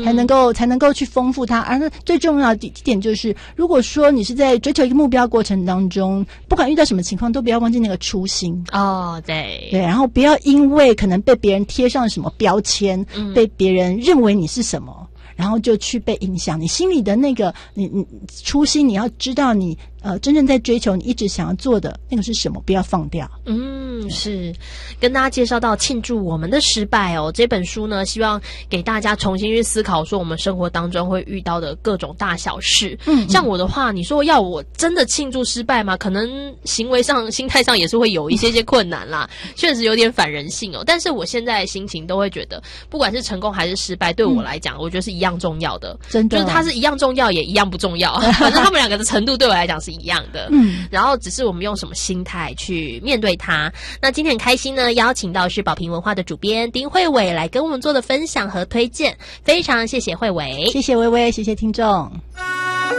才能够去丰富它。而最重要的一点就是，如果说你是在追求一个目标过程当中，不管遇到什么情况，都不要忘记那个初心。 对， 然后不要因为可能被别人贴上什么标签，被别人认为你是什么，然后就去被影响。你心里的那个你初心，你要知道你真正在追求你一直想要做的那个是什么，不要放掉。 是跟大家介绍到庆祝我们的失败这本书呢，希望给大家重新去思考说我们生活当中会遇到的各种大小事。像我的话，你说要我真的庆祝失败吗？可能行为上心态上也是会有一些困难啦，确实有点反人性但是我现在的心情都会觉得，不管是成功还是失败，对我来讲我觉得是一样重要的。 真的， 就是它是一样重要也一样不重要反正他们两个的程度对我来讲是一样的。然后只是我们用什么心态去面对它。那今天很开心呢，邀请到是宝瓶文化的主编丁慧瑋来跟我们做的分享和推荐，非常谢谢慧瑋。 谢谢薇薇，谢谢听众。